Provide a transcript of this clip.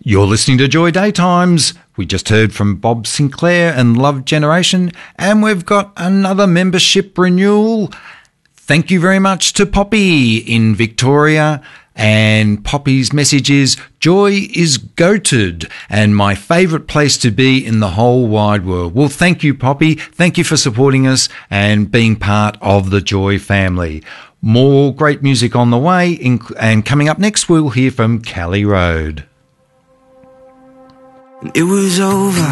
You're listening to Joy Daytimes. We just heard from Bob Sinclair and Love Generation, and we've got another membership renewal. Thank you very much to Poppy in Victoria. And Poppy's message is, joy is goated and my favourite place to be in the whole wide world. Well, thank you, Poppy. Thank you for supporting us and being part of the Joy family. More great music on the way, and coming up next, we'll hear from Kelly Road. It was over.